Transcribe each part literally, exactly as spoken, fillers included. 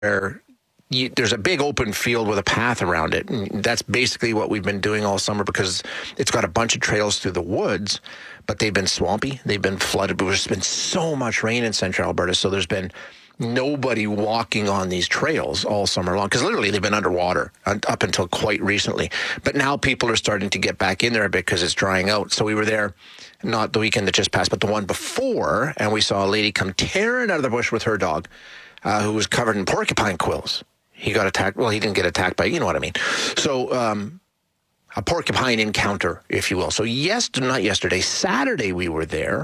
where you, there's a big open field with a path around it. And that's basically what we've been doing all summer because it's got a bunch of trails through the woods, but they've been swampy. They've been flooded. But there's been so much rain in central Alberta, so there's been nobody walking on these trails all summer long because literally they've been underwater up until quite recently. But now people are starting to get back in there a bit because it's drying out. So we were there not the weekend that just passed, but the one before, and we saw a lady come tearing out of the bush with her dog uh, who was covered in porcupine quills. He got attacked. Well, he didn't get attacked by, you know what I mean. So um, a porcupine encounter, if you will. So yes, not yesterday, Saturday we were there.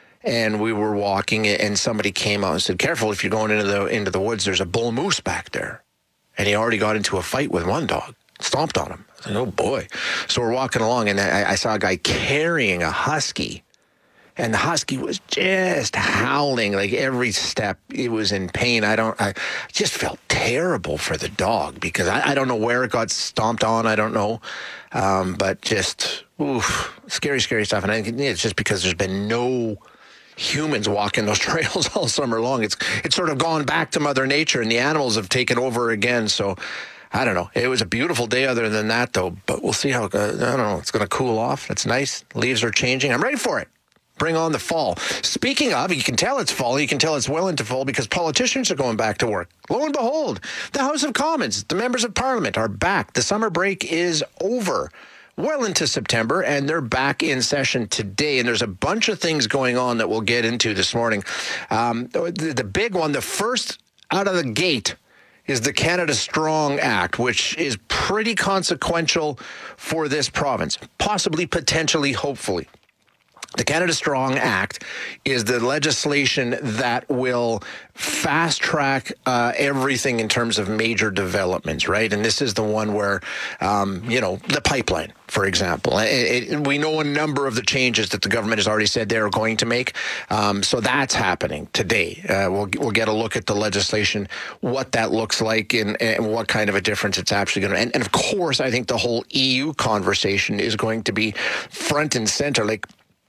And we were walking, and somebody came out and said, "Careful, if you're going into the into the woods, there's a bull moose back there." And he already got into a fight with one dog, stomped on him. I said, "Oh, boy." So we're walking along, and I, I saw a guy carrying a husky, and the husky was just howling like every step. It was in pain. I don't. I just felt terrible for the dog because I, I don't know where it got stomped on. I don't know, um, but just oof, scary, scary stuff. And I think it's just because there's been no humans walking those trails all summer long. It's it's sort of gone back to Mother Nature, and the animals have taken over again. So I don't know. It was a beautiful day other than that, though. But we'll see how it goes. I don't know. It's going to cool off. It's nice. Leaves are changing. I'm ready for it. Bring on the fall. Speaking of, you can tell it's fall. You can tell it's well into fall because politicians are going back to work. Lo and behold, the House of Commons, the members of Parliament are back. The summer break is over. Well into September, and they're back in session today. And there's a bunch of things going on that we'll get into this morning. Um, the, the big one, the first out of the gate, is the Canada Strong Act, which is pretty consequential for this province, possibly, potentially, hopefully. The Canada Strong Act is the legislation that will fast track uh, everything in terms of major developments, right? And this is the one where, um, you know, the pipeline, for example. It, it, we know a number of the changes that the government has already said they're going to make. Um, so that's happening today. Uh, we'll we'll get a look at the legislation, what that looks like, and, and what kind of a difference it's actually going to. And, and of course, I think the whole E U conversation is going to be front and center. Like,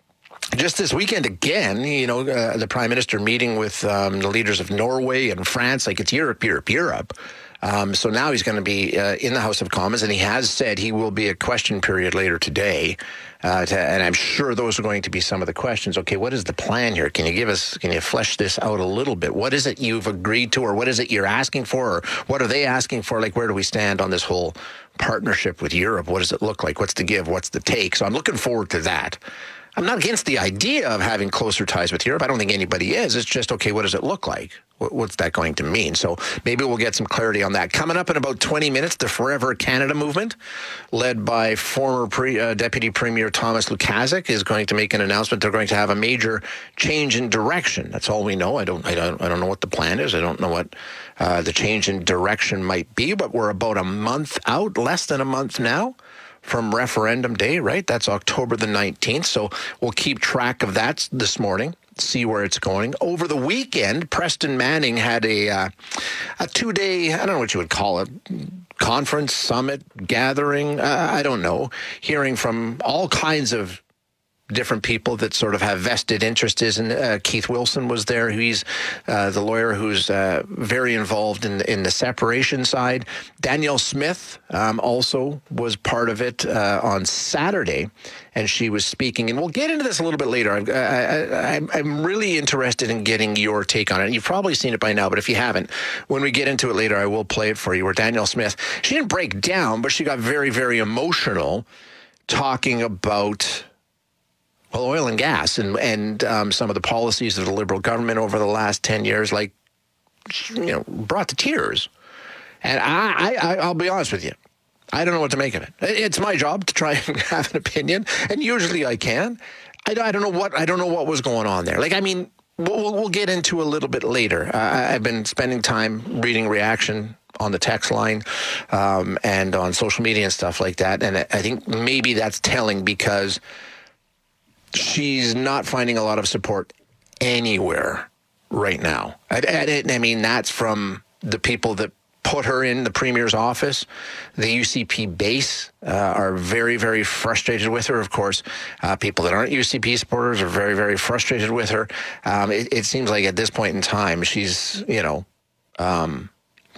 just this weekend again, you know, uh, the Prime Minister meeting with um, the leaders of Norway and France, like it's Europe, Europe, Europe. Um, so now he's going to be uh, in the House of Commons, and he has said he will be a question period later today. Uh, to, and I'm sure those are going to be some of the questions. Okay, what is the plan here? Can you give us, can you flesh this out a little bit? What is it you've agreed to, or what is it you're asking for, or what are they asking for? Like, where do we stand on this whole partnership with Europe? What does it look like? What's the give? What's the take? So I'm looking forward to that. I'm not against the idea of having closer ties with Europe. I don't think anybody is. It's just, okay, what does it look like? What's that going to mean? So maybe we'll get some clarity on that. Coming up in about twenty minutes, the Forever Canada movement, led by former pre, uh, Deputy Premier Thomas Lukaszuk, is going to make an announcement. They're going to have a major change in direction. That's all we know. I don't, I don't, I don't know what the plan is. I don't know what uh, the change in direction might be, but we're about a month out, less than a month now, from referendum day, right? That's October the nineteenth. So we'll keep track of that this morning, see where it's going. Over the weekend, Preston Manning had a uh, a two-day, I don't know what you would call it, conference, summit, gathering, uh, I don't know, hearing from all kinds of different people that sort of have vested interests in. Uh, Keith Wilson was there. He's uh, the lawyer who's uh, very involved in the, in the separation side. Danielle Smith um, also was part of it uh, on Saturday, and she was speaking. And we'll get into this a little bit later. I, I, I, I'm really interested in getting your take on it. You've probably seen it by now, but if you haven't, when we get into it later, I will play it for you. Where Danielle Smith, she didn't break down, but she got very, very emotional talking about, well, oil and gas and and um, some of the policies of the Liberal government over the last ten years, like, you know, brought to tears. And I, I, I'll be honest with you, I don't know what to make of it. It's my job to try and have an opinion, and usually I can. I, I don't know what I don't know what was going on there. Like, I mean, we'll, we'll get into a little bit later. Uh, I've been spending time reading reaction on the text line um, and on social media and stuff like that, and I think maybe that's telling because she's not finding a lot of support anywhere right now. I, I, I mean, that's from the people that put her in the Premier's office. The U C P base uh, are very, very frustrated with her. Of course, uh, people that aren't U C P supporters are very, very frustrated with her. Um, it, it seems like at this point in time, she's, you know, um,